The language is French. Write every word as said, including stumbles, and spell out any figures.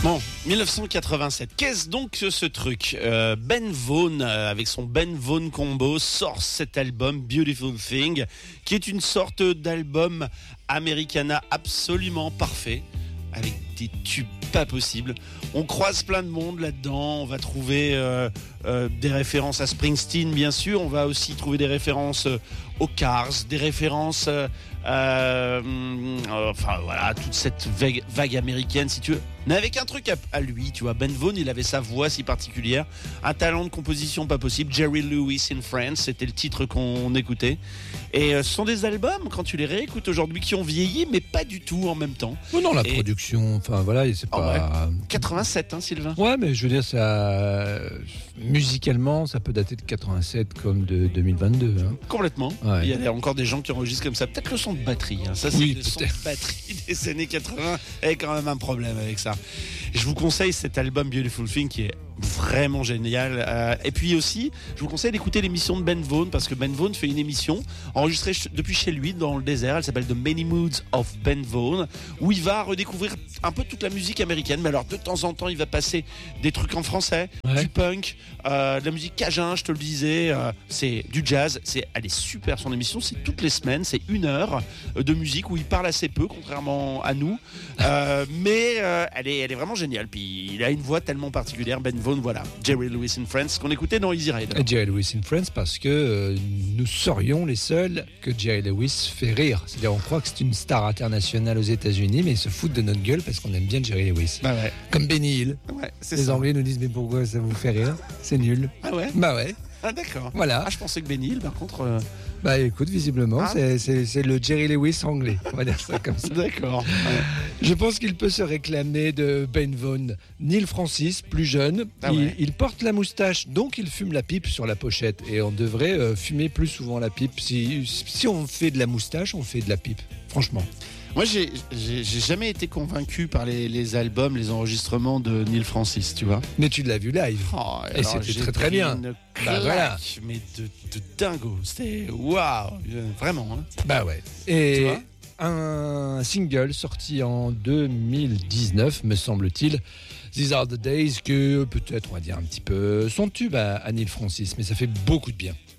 Bon, dix-neuf cent quatre-vingt-sept. Qu'est-ce donc que ce truc euh, Ben Vaughn, euh, avec son Ben Vaughn Combo, sort cet album Beautiful Thing, qui est une sorte d'album Americana absolument parfait, avec des tubes pas possibles. On croise plein de monde là-dedans. On va trouver euh, euh, des références à Springsteen, bien sûr. On va aussi trouver des références euh, aux Cars, des références... Euh, euh, euh, enfin voilà, toute cette vague, vague américaine, si tu veux. Mais avec un truc à, à lui, tu vois. Ben Vaughn, il avait sa voix si particulière, un talent de composition pas possible. Jerry Lewis in France, c'était le titre qu'on écoutait. Et euh, ce sont des albums, quand tu les réécoutes aujourd'hui, qui ont vieilli, mais pas du tout en même temps. Oh non, la Et... production, enfin voilà, c'est oh, pas... ouais. quatre-vingt-sept, hein, Sylvain. Ouais, mais je veux dire, ça, musicalement, ça peut dater de quatre-vingt-sept comme de deux mille vingt-deux. Hein. Complètement. Ouais. Il y a encore des gens qui enregistrent comme ça. Peut-être le son de batterie. Hein. Ça, c'est oui, le son de batterie des années quatre-vingts. Il y a quand même un problème avec ça. Je vous conseille cet album Beautiful Thing qui est vraiment génial. Euh, et puis aussi, je vous conseille d'écouter l'émission de Ben Vaughn, parce que Ben Vaughn fait une émission enregistrée ch- depuis chez lui dans le désert. Elle s'appelle The Many Moods of Ben Vaughn, où il va redécouvrir un peu toute la musique américaine. Mais alors de temps en temps, il va passer des trucs en français, ouais. du punk, euh, de la musique cajun, je te le disais. Euh, c'est du jazz. C'est, elle est super son émission. C'est toutes les semaines. C'est une heure de musique où il parle assez peu, contrairement à nous. Euh, mais euh, elle est, elle est vraiment géniale. Puis il a une voix tellement particulière, Ben Vaughn. Voilà, Jerry Lewis in France, qu'on écoutait dans Easy Rider. Jerry Lewis in France, parce que euh, nous serions les seuls que Jerry Lewis fait rire. C'est-à-dire, on croit que c'est une star internationale aux États-Unis, mais ils se foutent de notre gueule parce qu'on aime bien Jerry Lewis. Bah ouais. Comme Benny Hill. Ouais, c'est les ça. Anglais nous disent, mais pourquoi ça vous fait rire? C'est nul. Ah ouais? Bah ouais. Ah d'accord. Voilà. Ah, je pensais que Benny Hill, par contre. Euh... Bah écoute, visiblement, ah. c'est, c'est, c'est le Jerry Lewis anglais. On va dire ça comme ça. D'accord. Ouais. Je pense qu'il peut se réclamer de Ben Vaughn. Neil Francis, plus jeune, ah il, ouais. il porte la moustache, donc il fume la pipe sur la pochette. Et on devrait euh, fumer plus souvent la pipe. Si, si on fait de la moustache, on fait de la pipe. Franchement. Moi, j'ai, j'ai, j'ai jamais été convaincu par les, les albums, les enregistrements de Neil Francis, tu vois. Mais tu l'as vu live. Oh, et c'était très très bien. Une claque, bah voilà. Mais de, de dingo. C'était waouh, vraiment. Hein. Bah ouais. Et un single sorti en deux mille dix-neuf, me semble-t-il. These Are the Days, que peut-être, on va dire un petit peu son tube à, à Neil Francis, mais ça fait beaucoup de bien.